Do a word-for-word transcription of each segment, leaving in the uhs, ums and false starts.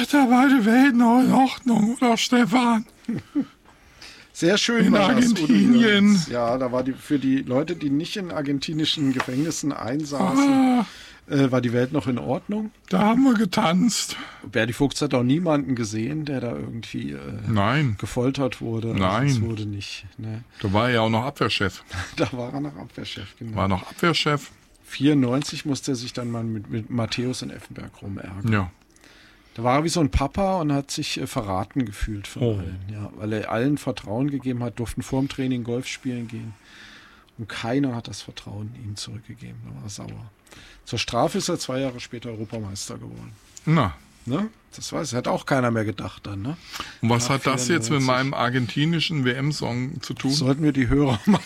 da war die Welt noch in Ordnung, oder Stefan? Sehr schön in war Argentinien. Das, ja, da war die für die Leute, die nicht in argentinischen Gefängnissen einsaßen, ah, äh, war die Welt noch in Ordnung. Da haben wir getanzt. Berti Fuchs hat auch niemanden gesehen, der da irgendwie äh, Nein. gefoltert wurde. Nein. Also, das wurde nicht. Ne? Da war er ja auch noch Abwehrchef. Da war er noch Abwehrchef, genau. War noch Abwehrchef. vierundneunzig musste er sich dann mal mit, mit Matthäus in Effenberg rumärgern. Ja. Da war er wie so ein Papa und hat sich äh, verraten gefühlt von oh. allen. Ja, weil er allen Vertrauen gegeben hat, durften vor dem Training Golf spielen gehen. Und keiner hat das Vertrauen ihm zurückgegeben. Da war er sauer. Zur Strafe ist er zwei Jahre später Europameister geworden. Na. Ne? Das weiß, hat auch keiner mehr gedacht dann. Ne? Und was Nach hat das jetzt mit meinem argentinischen W M-Song zu tun? Sollten wir die Hörer mal...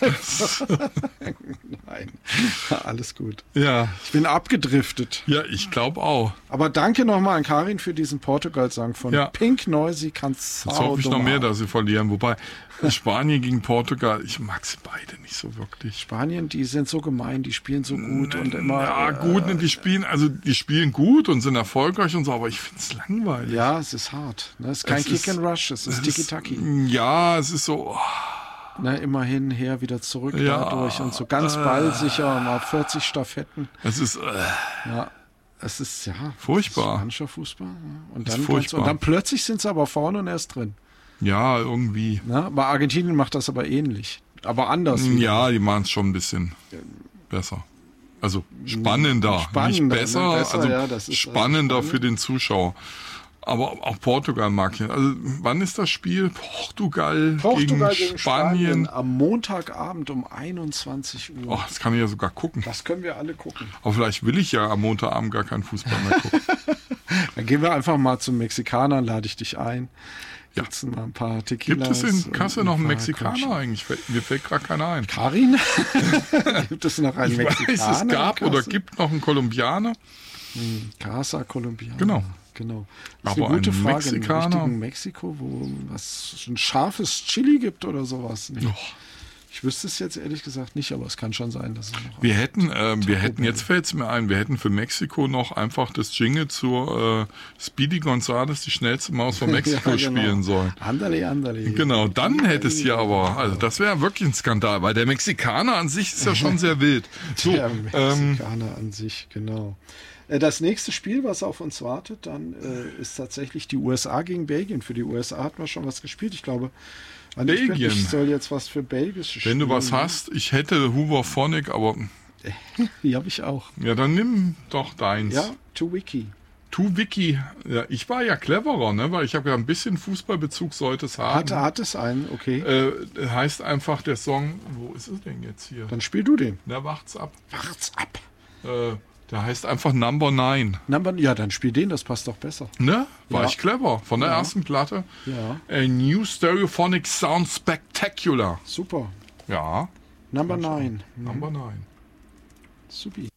Nein, alles gut. Ja. Ich bin abgedriftet. Ja, ich glaube auch. Aber danke nochmal an Karin für diesen Portugal-Song von ja. Pink Noisy Cansado. Jetzt hoffe ich noch mehr, dass sie verlieren. Wobei, Spanien gegen Portugal, ich mag sie beide nicht so wirklich. Spanien, die sind so gemein, die spielen so gut und immer... Ja, gut, äh, die spielen, also die spielen gut und sind erfolgreich und so, aber ich finde es langweilig. Ja, es ist hart. Ne? Es ist kein es Kick ist, and Rush, es ist Tiki-Taki. Ja, es ist so... Oh. Na, immer hin, her, wieder zurück ja, dadurch und so ganz äh, ballsicher, mal vierzig Stafetten. Es ist... Äh, ja, es ist, ja... Furchtbar. Spanischer Fußball. Ja. Und, dann furchtbar. und dann plötzlich sind sie aber vorne und erst drin. Ja, irgendwie. Na, bei Argentinien macht das aber ähnlich. Aber anders. Ja, die machen es schon ein bisschen besser. Also spannender, spannender nicht besser, ne? besser also ja, das ist spannender also für den Zuschauer. Aber auch Portugal mag ich. Also wann ist das Spiel? Portugal, Portugal gegen, gegen Spanien. Spanien am Montagabend um einundzwanzig Uhr. Oh, das kann ich ja sogar gucken. Das können wir alle gucken. Aber vielleicht will ich ja am Montagabend gar keinen Fußball mehr gucken. Dann gehen wir einfach mal zum Mexikaner, lade ich dich ein. Ja. Jetzt mal ein paar Tequilas. Gibt es in Kassel noch einen Mexikaner Quatschen. Eigentlich? Mir fällt gerade keiner ein. Karin? Gibt es noch einen ich Mexikaner? Weiß, es gab oder gibt noch einen Kolumbianer. Hm, Casa Colombiana. Genau. Genau. Das ist aber eine gute ein Frage. Mexikaner. In Mexiko, wo was ein scharfes Chili gibt oder sowas. Nee. Oh. Ich wüsste es jetzt ehrlich gesagt nicht, aber es kann schon sein, dass es noch. Wir hätten, äh, wir hätten, jetzt fällt es mir ein, wir hätten für Mexiko noch einfach das Jingle zur äh, Speedy Gonzales, die schnellste Maus von Mexiko, ja, genau. spielen sollen. Andale, andale. Genau, dann hätte es hier aber, also das wäre wirklich ein Skandal, weil der Mexikaner an sich ist ja schon sehr wild. So, der Mexikaner ähm, an sich, genau. Das nächste Spiel, was auf uns wartet, dann äh, ist tatsächlich die U S A gegen Belgien. Für die U S A hatten wir schon was gespielt. Ich glaube, Belgien. Ich soll jetzt was für Belgische spielen. Wenn du was hast, ich hätte Hoover Phonic, aber... Die habe ich auch. Ja, dann nimm doch deins. Ja, TuWiki. TuWiki. Ja, ich war ja cleverer, ne? Weil ich habe ja ein bisschen Fußballbezug, sollte es haben. Hatte, hat es einen, okay. Äh, heißt einfach der Song... Wo ist es denn jetzt hier? Dann spiel du den. Na, wart's ab. Wart's ab. Äh... Der heißt einfach Number Nine. Number, ja, dann spiel den, das passt doch besser. Ne? War ja. ich clever. Von der ja. ersten Platte. Ja. A New Stereophonic Sound Spectacular. Super. Ja. Number Nine. Number Nine. Supi.